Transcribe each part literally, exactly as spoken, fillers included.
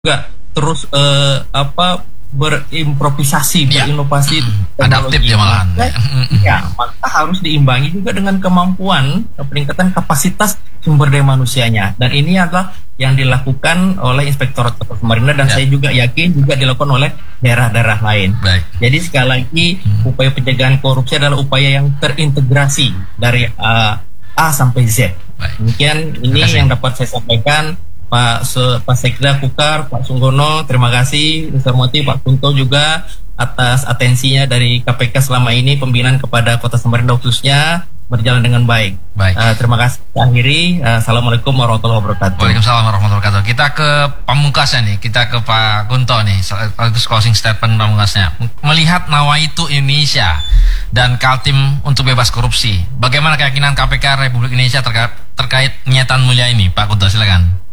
juga terus uh, apa berimprovisasi, ya. berinovasi, hmm. adaptif ya malahan. Ya, maka harus diimbangi juga dengan kemampuan peningkatan kapasitas sumber daya manusianya. Dan ini adalah yang dilakukan oleh Inspektorat Samarinda dan ya. saya juga yakin juga dilakukan oleh daerah-daerah lain. Baik. Jadi sekali lagi hmm. upaya pencegahan korupsi adalah upaya yang terintegrasi dari uh, A sampai Z. Baik. Demikian ini yang dapat saya sampaikan. Pak Se, Pak Sekda Kukar, Pak Sunggono, terima kasih. Mister Moti, Pak Kunto juga atas atensinya dari K P K selama ini, pembinaan kepada Kota Samarinda khususnya berjalan dengan baik. Baik. Uh, terima kasih. Akhiri, uh, assalamualaikum warahmatullahi wabarakatuh. Waalaikumsalam warahmatullahi wabarakatuh. Kita ke pamungkasnya nih, kita ke Pak Kunto nih, sekaligus closing statement pamungkasnya. Melihat Nawaitu Indonesia dan Kaltim untuk bebas korupsi, bagaimana keyakinan K P K Republik Indonesia terkait, terkait niatan mulia ini, Pak Kunto, silakan.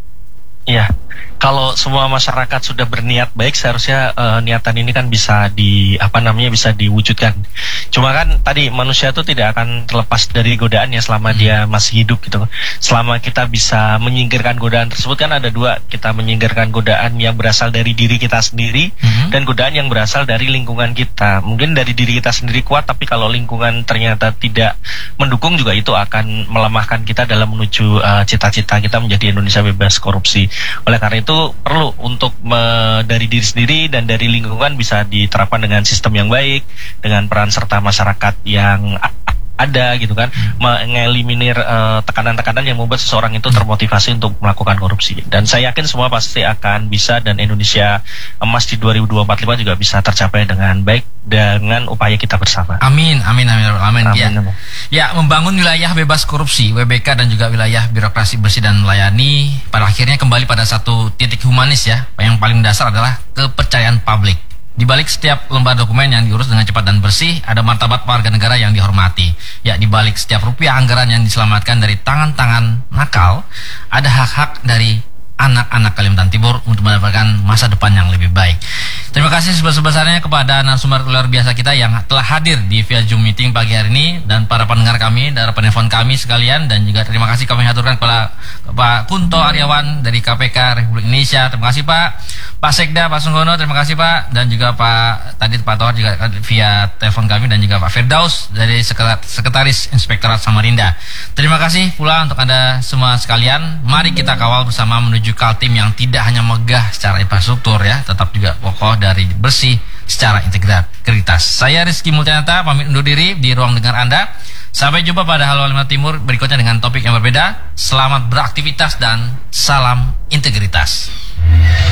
Iya, kalau semua masyarakat sudah berniat baik, seharusnya uh, niatan ini kan bisa di apa namanya bisa diwujudkan. Cuma kan tadi manusia itu tidak akan terlepas dari godaan ya selama hmm. dia masih hidup gitu. Selama kita bisa menyingkirkan godaan tersebut, kan ada dua, kita menyingkirkan godaan yang berasal dari diri kita sendiri hmm. dan godaan yang berasal dari lingkungan kita. Mungkin dari diri kita sendiri kuat, tapi kalau lingkungan ternyata tidak mendukung juga, itu akan melemahkan kita dalam menuju uh, cita-cita kita menjadi Indonesia bebas korupsi. Oleh karena itu perlu untuk me, dari diri sendiri dan dari lingkungan bisa diterapkan dengan sistem yang baik, dengan peran serta masyarakat yang ada gitu kan, mengeliminir uh, tekanan-tekanan yang membuat seseorang itu termotivasi untuk melakukan korupsi. Dan saya yakin semua pasti akan bisa, dan Indonesia emas di dua ribu dua puluh empat lima juga bisa tercapai dengan baik dengan upaya kita bersama. Amin, amin, amin, amin. amin. Ya. ya, membangun wilayah bebas korupsi, W B K, dan juga wilayah birokrasi bersih dan melayani, pada akhirnya kembali pada satu titik humanis ya. Yang paling dasar adalah kepercayaan publik. Di balik setiap lembar dokumen yang diurus dengan cepat dan bersih, ada martabat warga negara yang dihormati. Ya, di balik setiap rupiah anggaran yang diselamatkan dari tangan-tangan nakal, ada hak-hak dari anak-anak Kalimantan Timur untuk mendapatkan masa depan yang lebih baik. Terima kasih sebesar-besarnya kepada narasumber luar biasa kita yang telah hadir di via Zoom meeting pagi hari ini, dan para pendengar kami, para penelpon kami sekalian, dan juga terima kasih kami haturkan kepada Pak Kunto Aryawan dari K P K Republik Indonesia. Terima kasih Pak. Pak Sekda, Pak Sunggono, terima kasih Pak, dan juga Pak tadi Pak Tohar juga via telepon kami, dan juga Pak Firdaus dari Sekretaris Inspektorat Samarinda. Terima kasih pula untuk Anda semua sekalian. Mari kita kawal bersama menuju Kaltim yang tidak hanya megah secara infrastruktur ya, tetap juga kokoh dari bersih secara integritas. Saya Rizky Multianata pamit undur diri di ruang dengar Anda. Sampai jumpa pada Halo Kalimantan Timur berikutnya dengan topik yang berbeda. Selamat beraktivitas dan salam integritas.